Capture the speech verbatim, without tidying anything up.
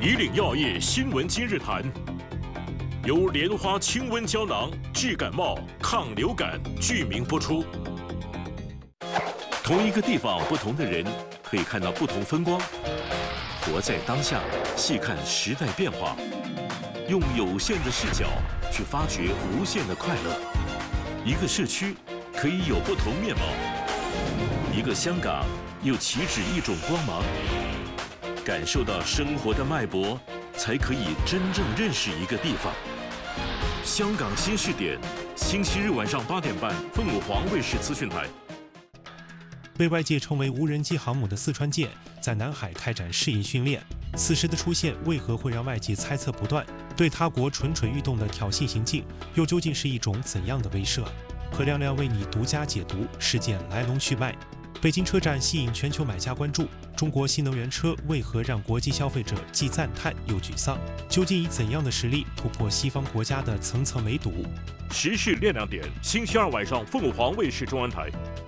以岭药业新闻今日谈，由莲花清瘟胶囊治感冒、抗流感剧名播出。同一个地方，不同的人可以看到不同风光。活在当下，细看时代变化，用有限的视角去发掘无限的快乐。一个社区可以有不同面貌，一个香港又岂止一种光芒？感受到生活的脉搏，才可以真正认识一个地方。香港新视点，星期日晚上八点半，凤凰卫视资讯台。 被外界称为无人机航母的四川舰在南海开展适应训练，此时的出现为何会让外界猜测不断？对他国蠢蠢欲动的挑衅行径，又究竟是一种怎样的威慑？何亮亮为你独家解读事件来龙去脉。北京车展吸引全球买家关注，中国新能源车为何让国际消费者既赞叹又沮丧？究竟以怎样的实力突破西方国家的层层围堵？ 时事练亮点，星期二晚上凤凰卫视中文台。